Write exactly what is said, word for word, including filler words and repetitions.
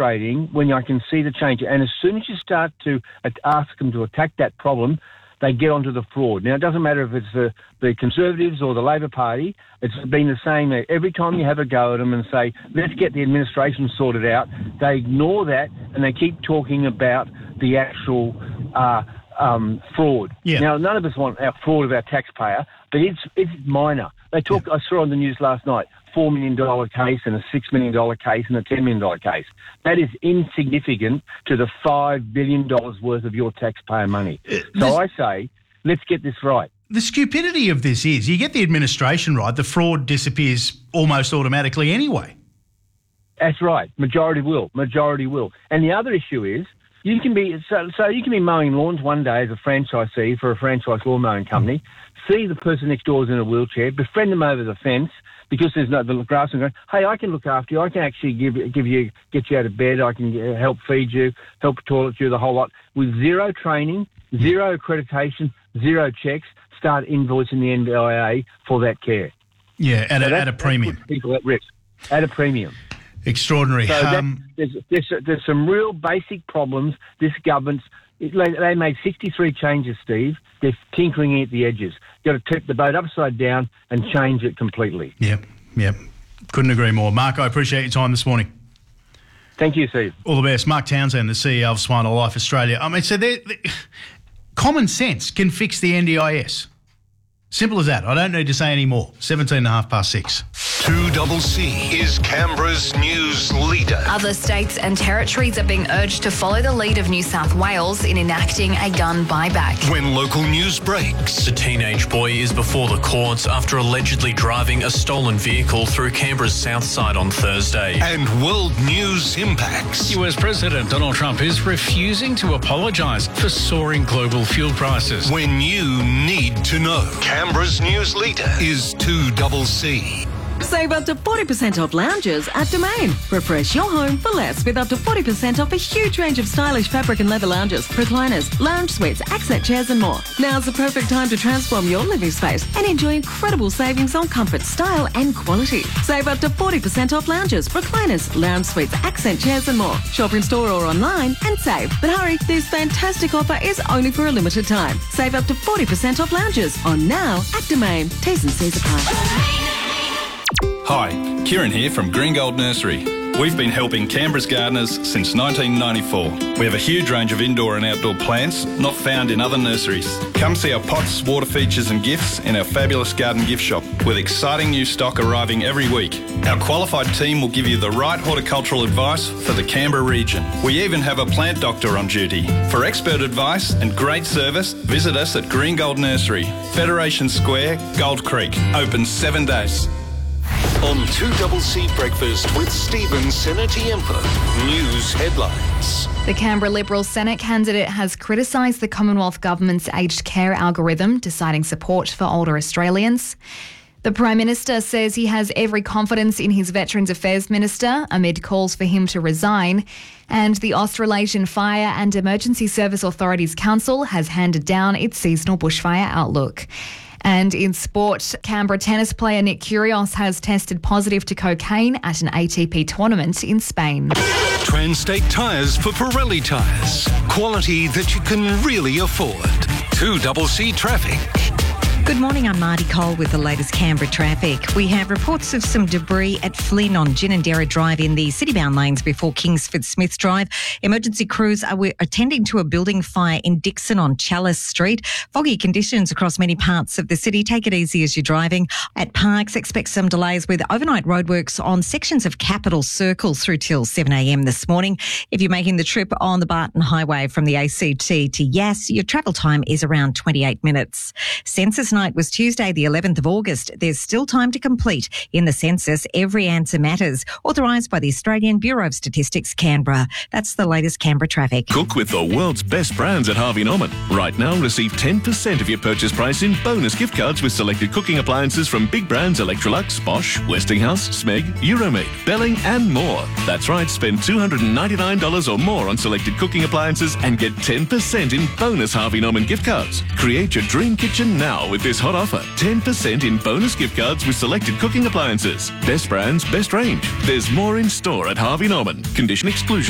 frustrating when I can see the change. And as soon as you start to ask them to attack that problem, they get onto the fraud. Now, it doesn't matter if it's the, the Conservatives or the Labor Party. It's been the same. Every time you have a go at them and say, let's get the administration sorted out, they ignore that and they keep talking about the actual uh, um, fraud. Yeah. Now, none of us want our fraud of our taxpayer, but it's it's minor. They talk. Yeah. I saw on the news last night, four million dollars case and a six million dollars case and a ten million dollars case. That is insignificant to the five billion dollars worth of your taxpayer money. Uh, so I say, let's get this right. The stupidity of this is you get the administration right, the fraud disappears almost automatically anyway. That's right. Majority will. Majority will. And the other issue is, you can be so, so you can be mowing lawns one day as a franchisee for a franchise lawn mowing company, see the person next door is in a wheelchair, befriend them over the fence because there's no the grass, and go, hey, I can look after you, I can actually give give you get you out of bed, I can uh, help feed you, help toilet you, the whole lot, with zero training, zero accreditation, zero checks, start invoicing the N D I A for that care. Yeah, at, so a, at a premium. People at risk at a premium. Extraordinary. So um, that, there's, there's, there's some real basic problems. This government's, it, they made sixty-three changes, Steve. They're tinkering at the edges. You've got to tip the boat upside down and change it completely. Yep, yep. Couldn't agree more. Mark, I appreciate your time this morning. Thank you, Steve. All the best. Mark Townsend, the C E O of Swine Life Australia. I mean, so they're, they're, common sense can fix the N D I S. Simple as that. I don't need to say any more. seventeen and a half past six. two double C is Canberra's news leader. Other states and territories are being urged to follow the lead of New South Wales in enacting a gun buyback. When local news breaks. The teenage boy is before the courts after allegedly driving a stolen vehicle through Canberra's south side on Thursday. And world news impacts. U S President Donald Trump is refusing to apologise for soaring global fuel prices. When you need to know. Canberra's news leader is two double C. Save up to forty percent off lounges at Domain. Refresh your home for less with up to forty percent off a huge range of stylish fabric and leather lounges, recliners, lounge suites, accent chairs and more. Now's the perfect time to transform your living space and enjoy incredible savings on comfort, style and quality. Save up to forty percent off lounges, recliners, lounge suites, accent chairs and more. Shop in store or online and save. But hurry, this fantastic offer is only for a limited time. Save up to forty percent off lounges on now at Domain. T's and C's apply. Hi, Kieran here from Green Gold Nursery. We've been helping Canberra's gardeners since nineteen ninety-four. We have a huge range of indoor and outdoor plants not found in other nurseries. Come see our pots, water features and gifts in our fabulous garden gift shop with exciting new stock arriving every week. Our qualified team will give you the right horticultural advice for the Canberra region. We even have a plant doctor on duty. For expert advice and great service, visit us at Green Gold Nursery, Federation Square, Gold Creek. Open seven days. On two double C Breakfast with Stephen Senatiempo. News headlines. The Canberra Liberal Senate candidate has criticised the Commonwealth Government's aged care algorithm, deciding support for older Australians. The Prime Minister says he has every confidence in his Veterans Affairs Minister amid calls for him to resign. And the Australasian Fire and Emergency Service Authorities Council has handed down its seasonal bushfire outlook. And in sport, Canberra tennis player Nick Kyrgios has tested positive to cocaine at an A T P tournament in Spain. Transtate Tyres for Pirelli tyres. Quality that you can really afford. two double C traffic. Good morning, I'm Marty Cole with the latest Canberra traffic. We have reports of some debris at Flynn on Ginninderra Drive in the city-bound lanes before Kingsford Smith Drive. Emergency crews are attending to a building fire in Dixon on Chalice Street. Foggy conditions across many parts of the city. Take it easy as you're driving. At Parks, expect some delays with overnight roadworks on sections of Capital Circle through till seven a m this morning. If you're making the trip on the Barton Highway from the A C T to Yass, your travel time is around twenty-eight minutes. Census night was Tuesday, the eleventh of August. There's still time to complete. In the census, every answer matters. Authorised by the Australian Bureau of Statistics, Canberra. That's the latest Canberra traffic. Cook with the world's best brands at Harvey Norman. Right now, receive ten percent of your purchase price in bonus gift cards with selected cooking appliances from big brands Electrolux, Bosch, Westinghouse, Smeg, Euromate, Belling and more. That's right, spend two hundred ninety-nine dollars or more on selected cooking appliances and get ten percent in bonus Harvey Norman gift cards. Create your dream kitchen now with this hot offer. ten percent in bonus gift cards with selected cooking appliances. Best brands, best range. There's more in store at Harvey Norman. Condition exclusion.